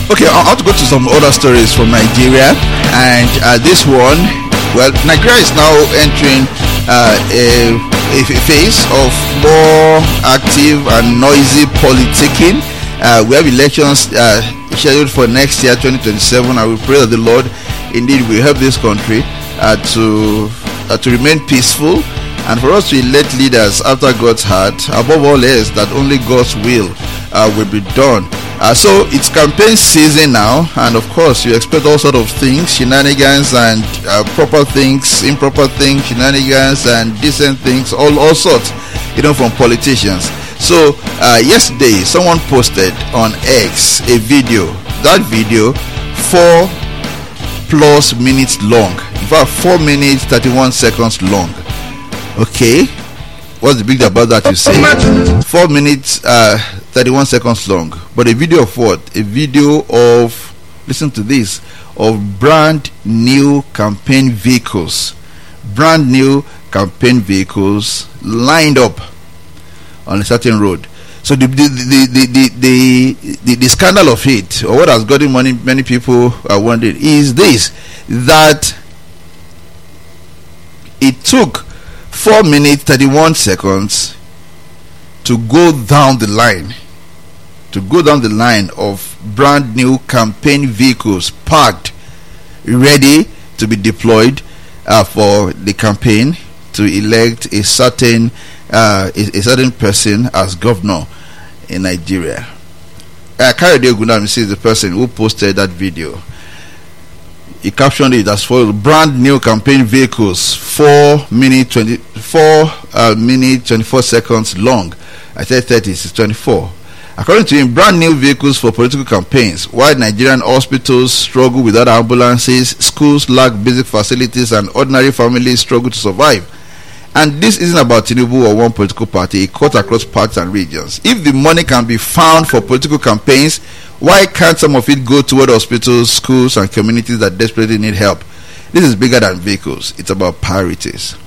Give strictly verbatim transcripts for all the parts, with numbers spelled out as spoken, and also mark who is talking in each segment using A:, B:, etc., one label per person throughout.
A: Okay, I want to go to some other stories from Nigeria, and uh, this one, well, Nigeria is now entering uh, a, a phase of more active and noisy politicking. Uh, we have elections uh, scheduled for next year, twenty twenty-seven, and we pray that the Lord indeed will help this country uh, to uh, to remain peaceful, and for us to elect leaders after God's heart. Above all else, that only God's will uh, will be done. Uh, so it's campaign season now, and of course you expect all sort of things, shenanigans and uh, proper things, improper things, shenanigans and decent things, all all sorts, you know, from politicians. So uh, yesterday someone posted on X a video. That video, four plus minutes long. In fact, four minutes thirty-one seconds long. Okay, what's the big deal about that, you say? Four minutes uh, thirty-one seconds long. But a video of what? A video of, listen to this, of brand new campaign vehicles. Brand new campaign vehicles lined up on a certain road. So the the the the the, the, the, the scandal of it, or what has gotten many many people are wondering, is this: that it took four minutes thirty-one seconds to go down the line, to go down the line of brand new campaign vehicles parked, ready to be deployed uh, for the campaign to elect a certain uh, a, a certain person as governor in Nigeria. Uh, Kayode Ogunamisi is the person who posted that video. He captioned it as follows: brand new campaign vehicles, four minute twenty four uh, minute twenty four seconds long. I said thirty, it's twenty-four. According to him, brand new vehicles for political campaigns. While Nigerian hospitals struggle without ambulances, schools lack basic facilities, and ordinary families struggle to survive. And this isn't about Tinubu or one political party. It cuts across parties and regions. If the money can be found for political campaigns, why can't some of it go toward hospitals, schools, and communities that desperately need help? This is bigger than vehicles. It's about priorities.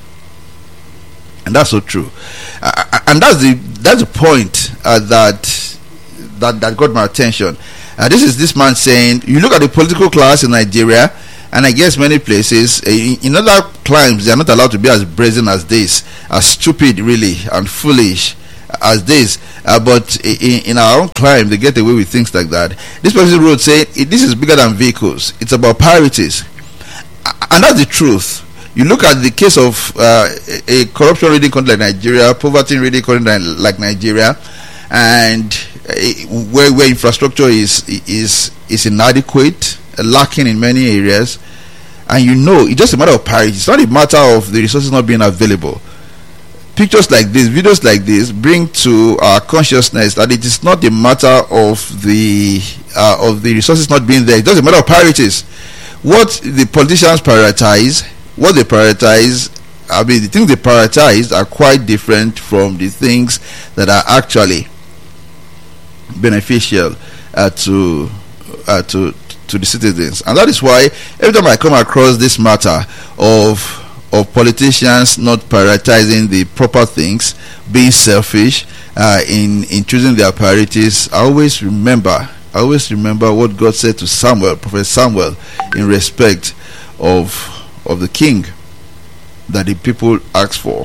A: And that's so true. Uh, and that's the that's the point uh, that that that got my attention. Uh, this is this man saying, you look at the political class in Nigeria, and I guess many places, uh, in, in other climes, they are not allowed to be as brazen as this, as stupid really and foolish as this. Uh, but in, in our own climb, they get away with things like that. This person wrote saying, this is bigger than vehicles. It's about priorities. And that's the truth. You look at the case of uh, a corruption ridden country like Nigeria, poverty ridden country like Nigeria, and uh, where where infrastructure is is is inadequate, uh, lacking in many areas, and you know it's just a matter of priority. It's not a matter of the resources not being available. Pictures like this, videos like this, bring to our consciousness that it is not a matter of the uh, of the resources not being there. It's just a matter of priorities. What the politicians prioritize. What they prioritize, I mean, the things they prioritize are quite different from the things that are actually beneficial uh, to uh, to to the citizens. And that is why every time I come across this matter of of politicians not prioritizing the proper things, being selfish uh, in in choosing their priorities, I always remember, I always remember what God said to Samuel, Prophet Samuel, in respect of. of the king that the people asked for.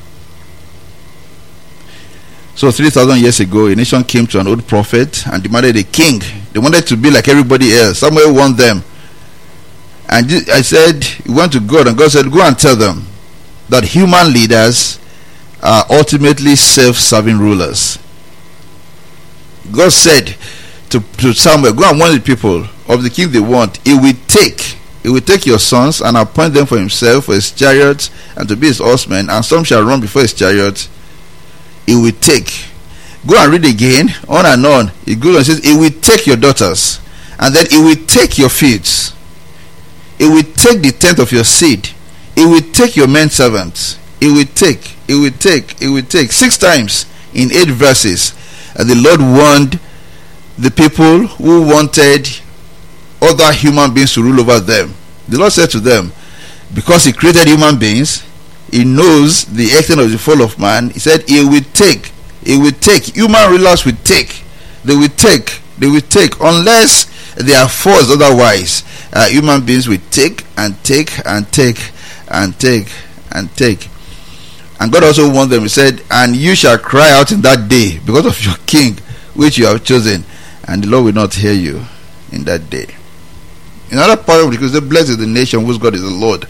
A: So three thousand years ago, a nation came to an old prophet and demanded a king. They wanted to be like everybody else. Samuel warned them. And I said, he went to God, and God said, go and tell them that human leaders are ultimately self-serving rulers. God said to, to Samuel, go and warn the people of the king they want. He will take He will take your sons and appoint them for himself, for his chariots, and to be his horsemen, and some shall run before his chariots. He will take. Go and read again, on and on. He goes and says, he will take your daughters, and then he will take your fields. He will take the tenth of your seed. He will take your men servants. He will take, he will take, he will take. Six times in eight verses, and the Lord warned the people who wanted other human beings to rule over them. The Lord said to them, because he created human beings, he knows the extent of the fall of man. He said he will take, he will take, human rulers will take, they will take, they will take, unless they are forced otherwise. Uh, human beings will take and take and take and take and take. And God also warned them. He said, and you shall cry out in that day because of your king which you have chosen, and the Lord will not hear you in that day. Another part of it, because blessed is the nation whose God is the Lord.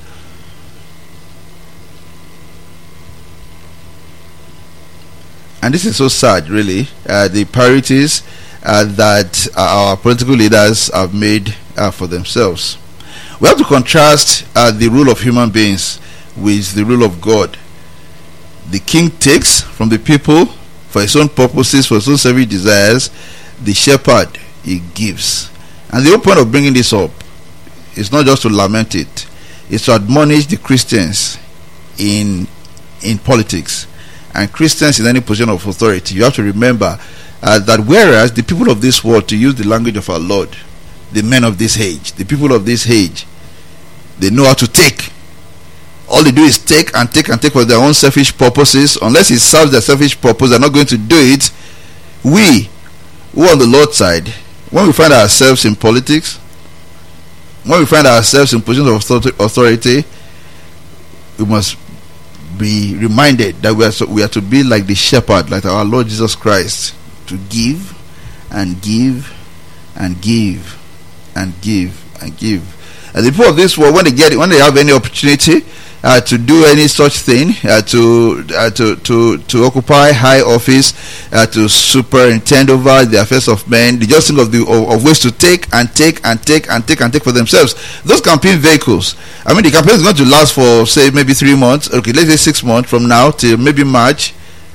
A: And this is so sad, really. Uh, the priorities uh, that our political leaders have made uh, for themselves. We have to contrast uh, the rule of human beings with the rule of God. The king takes from the people for his own purposes, for his own selfish desires. The shepherd, he gives. And the whole point of bringing this up is not just to lament it, it's to admonish the Christians in in politics and Christians in any position of authority. You have to remember uh, that whereas the people of this world, to use the language of our Lord, the men of this age, the people of this age, they know how to take. All they do is take and take and take for their own selfish purposes. Unless it serves their selfish purpose, they're not going to do it. We, who are on the Lord's side, when we find ourselves in politics, when we find ourselves in positions of authority, we must be reminded that we are, so, we are to be like the shepherd, like our Lord Jesus Christ, to give and give and give and give and give. And the people of this world, when they get, when they have any opportunity uh, to do any such thing, uh, to, uh, to to to occupy high office, uh, to superintend over the affairs of men, they just think of the of, of ways to take and take and take and take and take for themselves. Those campaign vehicles, I mean, the campaign is going to last for, say, maybe three months. Okay, let's say six months from now till maybe March.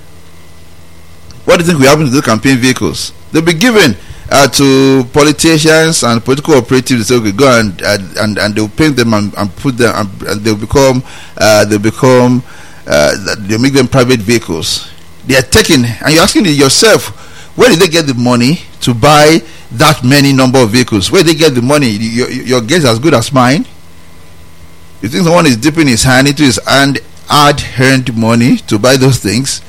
A: What do you think will happen to those campaign vehicles? They'll be given Uh, to politicians and political operatives. They say, okay, go and and and, and they'll paint them and, and put them and, and they'll become uh, they'll become uh, they'll make them private vehicles. They are taking, and you're asking yourself, where did they get the money to buy that many number of vehicles? Where did they get the money? Your, your guess is as good as mine. You think someone is dipping his hand into his hand hard-earned money to buy those things,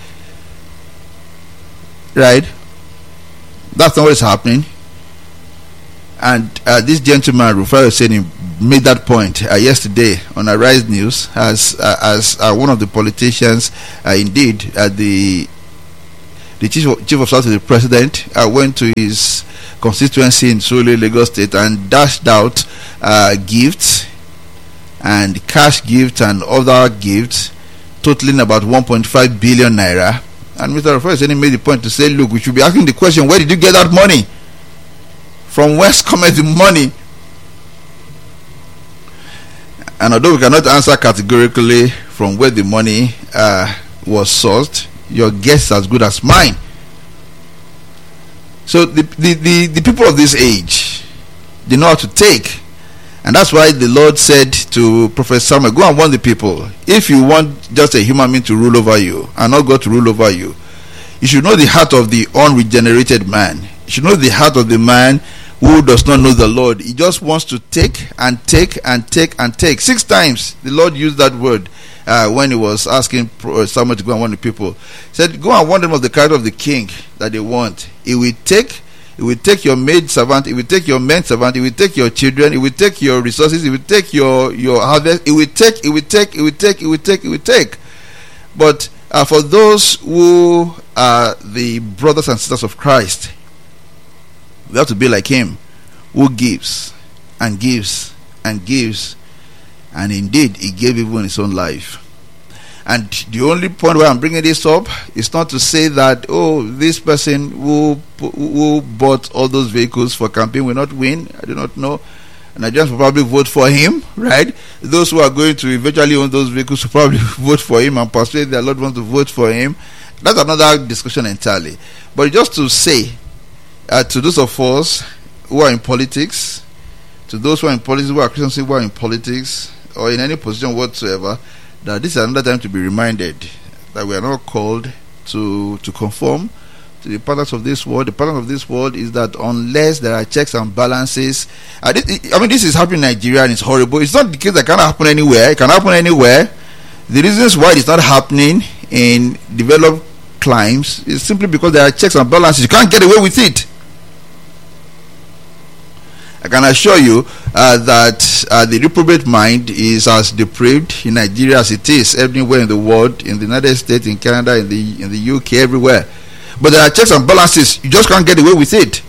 A: right? That's not what is happening. And uh, this gentleman, Rufai Hussaini, made that point uh, yesterday on Arise News as uh, as uh, one of the politicians. Uh, indeed, uh, the the chief of, chief of staff to the president uh, went to his constituency in Surulere, Lagos State, and dashed out uh, gifts and cash gifts and other gifts totaling about one point five billion naira. And Mister Rufai Hussaini made the point to say, look, we should be asking the question, where did you get that money? From whence cometh the money? And although we cannot answer categorically from where the money uh, was sourced, your guess is as good as mine. So the, the, the, the people of this age, they know how to take. And that's why the Lord said to Prophet Samuel, go and warn the people. If you want just a human being to rule over you and not God to rule over you, you should know the heart of the unregenerated man. You should know the heart of the man who does not know the Lord. He just wants to take and take and take and take. Six times the Lord used that word uh, when he was asking Samuel to go and warn the people. He said, go and warn them of the character of the king that they want. He will take It will take your maid servant, it will take your men servant, it will take your children, it will take your resources, it will take your, your harvest, it will take, it will take, it will take, it will take, it will take. But uh, for those who are the brothers and sisters of Christ, we have to be like him, who gives and gives and gives, and indeed he gave even his own life. And the only point where I'm bringing this up is not to say that, oh, this person who who bought all those vehicles for campaign will not win. I do not know. And Nigerians will probably vote for him, right? Those who are going to eventually own those vehicles will probably vote for him and persuade their loved ones to vote for him. That's another discussion entirely. But just to say, uh, to those of us who are in politics, to those who are in politics, who are Christians who are in politics, or in any position whatsoever, that this is another time to be reminded that we are not called to to conform to the patterns of this world. The pattern of this world is that unless there are checks and balances, uh, this, I mean, this is happening in Nigeria and it's horrible. It's not the case that cannot happen anywhere. It can happen anywhere. The reasons why it's not happening in developed climes is simply because there are checks and balances. You can't get away with it. I can assure you uh, that uh, the reprobate mind is as depraved in Nigeria as it is everywhere in the world, in the United States, in Canada, in the in the U K, everywhere. But there are checks and balances. You just can't get away with it.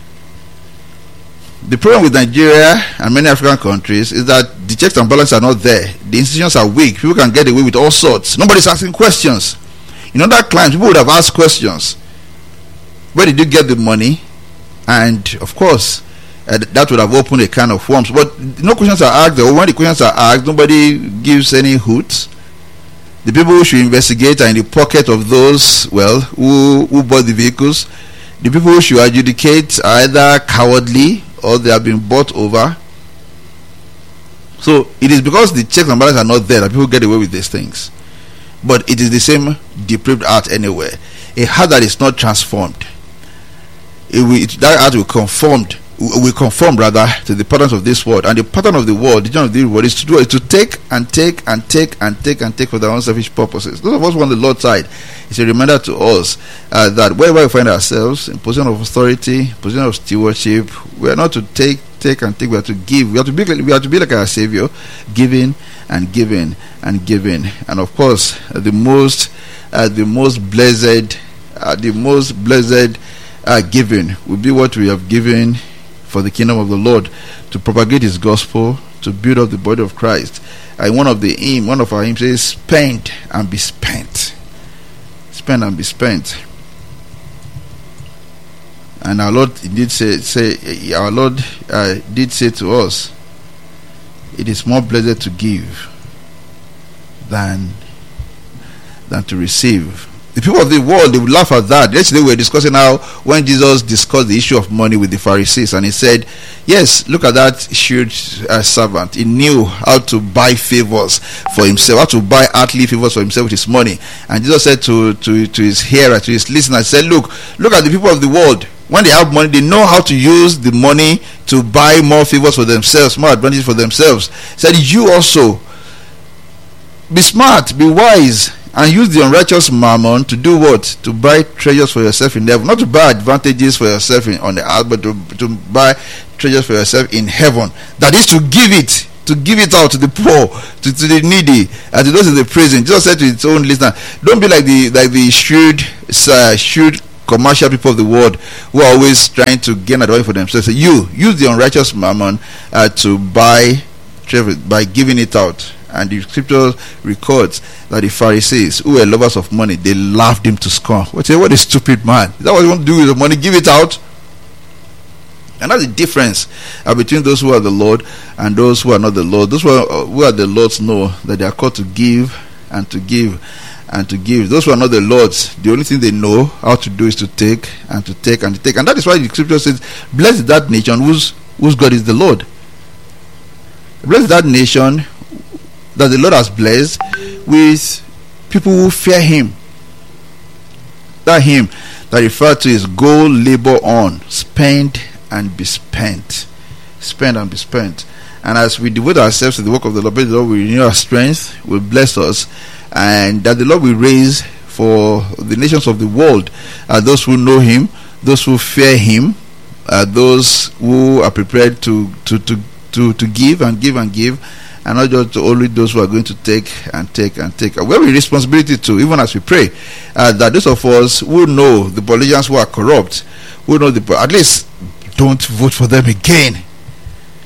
A: The problem with Nigeria and many African countries is that the checks and balances are not there. The institutions are weak. People can get away with all sorts. Nobody's asking questions. In other climes, people would have asked questions. Where did you get the money? And of course, uh, that would have opened a can of worms. But no questions are asked. Or when the questions are asked, nobody gives any hoots. The people who should investigate are in the pocket of those, well, who, who bought the vehicles. The people who should adjudicate are either cowardly or they have been bought over. So it is because the checks and balances are not there that people get away with these things. But it is the same depraved heart anywhere. A heart that is not transformed, it will, it, that heart will conformed, will conform rather to the patterns of this world. And the pattern of the world, the pattern of the world is to do is to take and take and take and take and take for their own selfish purposes. Those of us who on the Lord's side, it's a reminder to us uh, that wherever we find ourselves in position of authority, position of stewardship, we are not to take, take and take. We are to give. We have to be. We have to be like our Savior, giving and giving and giving. And of course, uh, the most, uh, the most blessed, uh, the most blessed uh, giving will be what we have given for the kingdom of the Lord, to propagate His gospel, to build up the body of Christ. And one of the hymn, one of our hymns says, "Spend and be spent." Spend and be spent. And our Lord did say, say our Lord uh, did say to us, it is more blessed to give than than to receive. The people of the world, they would laugh at that. Yesterday we were discussing how when Jesus discussed the issue of money with the Pharisees, and he said, yes, look at that shrewd uh, servant. He knew how to buy favors for himself, how to buy earthly favors for himself with his money. And Jesus said to, to, to his hearer, to his listener, he said, look, look at the people of the world. When they have money, they know how to use the money to buy more favors for themselves, more advantages for themselves. He said, you also, be smart, be wise, and use the unrighteous mammon to do what? To buy treasures for yourself in heaven. Not to buy advantages for yourself in, on the earth, but to, to buy treasures for yourself in heaven. That is to give it, to give it out to the poor, to, to the needy, and to those in the prison. Jesus said to his own listener, don't be like the like the shrewd, uh, shrewd commercial people of the world who are always trying to gain advantage for themselves. So you use the unrighteous mammon uh, to buy treasure by giving it out. And the scripture records that the Pharisees, who were lovers of money, they laughed him to scorn. What a, what a stupid man. Is that what you want to do with the money? Give it out. And that's the difference uh, between those who are the Lord and those who are not the Lord. Those who are, uh, who are the Lord's know that they are called to give and to give and to give. Those who are not the Lord's, the only thing they know how to do is to take and to take and to take. And that is why the scripture says, blessed is that nation whose, whose God is the Lord. Blessed is that nation that the Lord has blessed with people who fear Him. That Him that referred to is go labor on, spend and be spent. Spend and be spent. And as we devote ourselves to the work of the Lord, the Lord will renew our strength, will bless us, and that the Lord will raise for the nations of the world uh, those who know Him, those who fear Him, uh, those who are prepared to, to, to, to, to give and give and give, and not just only those who are going to take and take and take. We have a responsibility to, even as we pray, uh, that those of us who know the politicians who are corrupt, who know the, at least don't vote for them again.